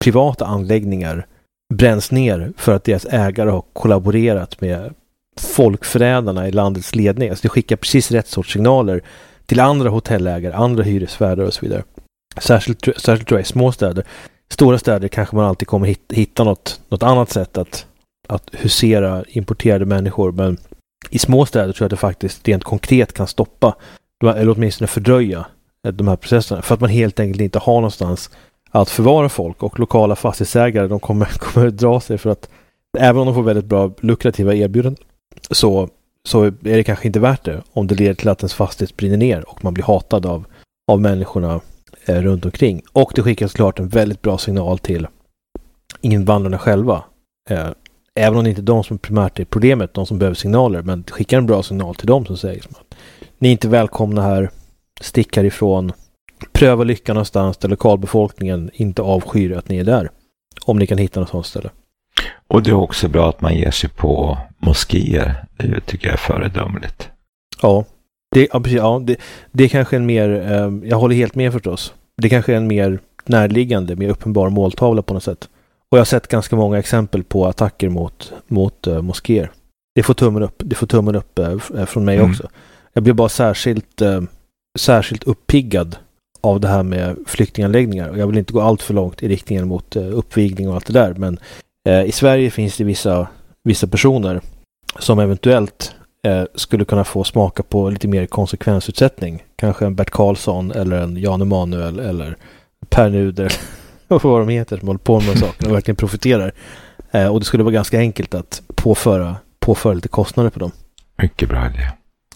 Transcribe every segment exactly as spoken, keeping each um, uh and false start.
privata anläggningar bränns ner för att deras ägare har kollaborerat med folkförrädarna i landets ledning. Alltså det skickar precis rätt sorts signaler till andra hotellägare, andra hyresvärdar och så vidare. Särskilt, särskilt tror jag i små städer. Stora städer kanske man alltid kommer hitta, hitta något, något annat sätt att, att husera importerade människor. Men i små städer tror jag att det faktiskt rent konkret kan stoppa eller åtminstone fördröja de här processerna. För att man helt enkelt inte har någonstans att förvara folk, och lokala fastighetsägare de kommer, kommer att dra sig för att även om de får väldigt bra lukrativa erbjudanden så, så är det kanske inte värt det om det leder till att ens fastighet brinner ner och man blir hatad av, av människorna eh, runt omkring. Och det skickar såklart en väldigt bra signal till invandrarna själva. Eh, även om det inte är de som primärt är problemet, de som behöver signaler, men det skickar en bra signal till dem som säger att ni är inte välkomna här, stick härifrån, pröva lyckan någonstans där lokalbefolkningen inte avskyr att ni är där. Om ni kan hitta något sånt ställe. Och det är också bra att man ger sig på moskéer. Det tycker jag är föredömligt. Ja, det, ja, precis, ja det, det är kanske en mer, eh, jag håller helt med förstås. Det kanske är en mer närliggande, mer uppenbar måltavla på något sätt. Och jag har sett ganska många exempel på attacker mot, mot uh, moskéer. Det får tummen upp, det får tummen upp uh, från mig mm. också. Jag blir bara särskilt, uh, särskilt uppiggad av det här med flyktinganläggningar. Och jag vill inte gå allt för långt i riktningen mot uh, uppvigling och allt det där. Men uh, i Sverige finns det vissa, vissa personer som eventuellt uh, skulle kunna få smaka på lite mer konsekvensutsättning. Kanske en Bert Karlsson eller en Jan Emanuel eller Per Nuder och vad de heter som håller på med saker och verkligen profiterar. Uh, och det skulle vara ganska enkelt att påföra, påföra lite kostnader på dem. Mycket bra idé.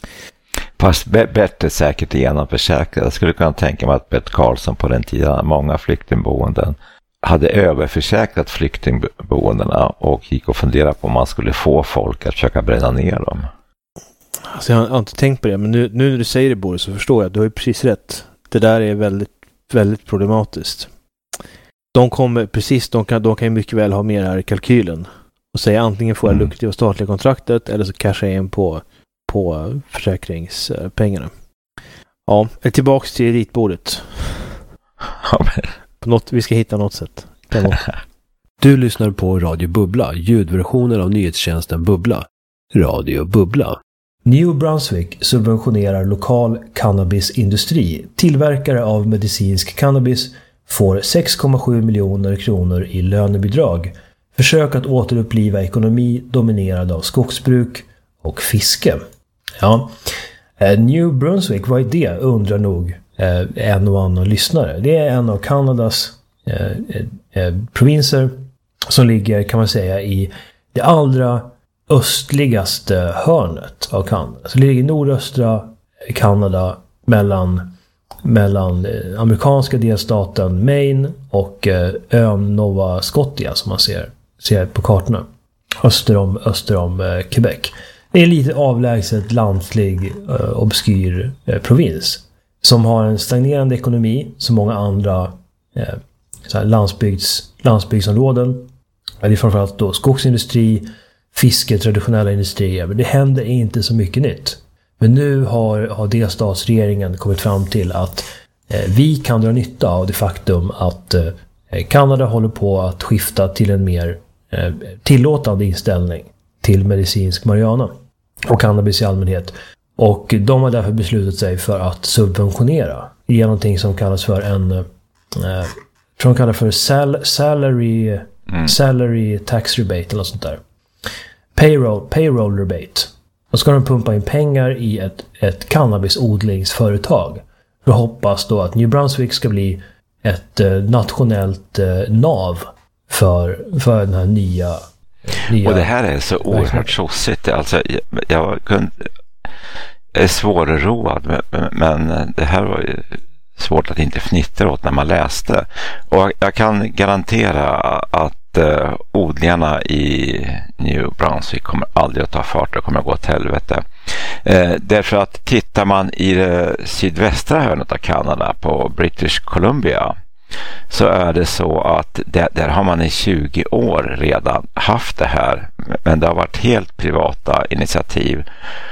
Fast bättre säkert genomförsäkrad. Jag skulle kunna tänka mig att Bert Karlsson på den tiden, många flyktingboenden, hade överförsäkrat flyktingboendena och gick och funderade på om man skulle få folk att försöka bränna ner dem. Alltså jag har inte tänkt på det, men nu, nu när du säger det, Boris, så förstår jag att du har ju precis rätt. Det där är väldigt, väldigt problematiskt. De kommer, precis, de kan, de kan ju mycket väl ha med här i kalkylen och säga antingen får jag mm. lukrativa statliga kontraktet eller så cashar jag in på på försäkringspengarna. Ja, tillbaka till ritbordet. På något, vi ska hitta något sätt. Du lyssnar på Radio Bubbla, ljudversionen av nyhetstjänsten Bubbla. Radio Bubbla. New Brunswick subventionerar lokal cannabisindustri. Tillverkare av medicinsk cannabis får sex komma sju miljoner kronor i lönebidrag. Försök att återuppliva ekonomi dominerad av skogsbruk och fiske. Ja, New Brunswick, vad är det? Undrar nog eh, en och annan lyssnare. Det är en av Kanadas eh, eh, provinser som ligger, kan man säga, i det allra östligaste hörnet av Kanada. Så det ligger i nordöstra Kanada mellan, mellan eh, amerikanska delstaten Maine och eh, ön Nova Scotia som man ser, ser på kartorna. Öster om, öster om eh, Quebec. Det är en lite avlägset landslig eh, obskyr eh, provins som har en stagnerande ekonomi som många andra eh, så här landsbygds, landsbygdsområden. Det är framförallt då skogsindustri, fiske, traditionella industrier. Men det händer inte så mycket nytt. Men nu har, har delstatsregeringen kommit fram till att eh, vi kan dra nytta av det faktum att eh, Kanada håller på att skifta till en mer eh, tillåtande inställning till medicinsk marijuana och cannabis i allmänhet. Och de har därför beslutat sig för att subventionera genom någonting som kallas för en eh, tror de kallar för sal- salary mm. salary tax rebate eller något sånt där. Payroll, payroll rebate. Då ska de pumpa in pengar i ett, ett cannabisodlingsföretag för att hoppas då att New Brunswick ska bli ett eh, nationellt eh, nav för, för den här nya Och det här är så oerhört tjossigt. Alltså, jag, jag, kunde, jag är svårroad, men, men det här var ju svårt att inte fnittra åt när man läste. Och jag kan garantera att uh, odlingarna i New Brunswick kommer aldrig att ta fart. Det kommer att gå åt helvete. Uh, därför att tittar man i det sydvästra hörnet av Kanada på British Columbia, så är det så att där, där har man i tjugo år redan haft det här, men det har varit helt privata initiativ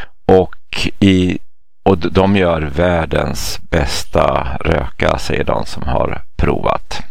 och, i, och de gör världens bästa röka, säger de som har provat.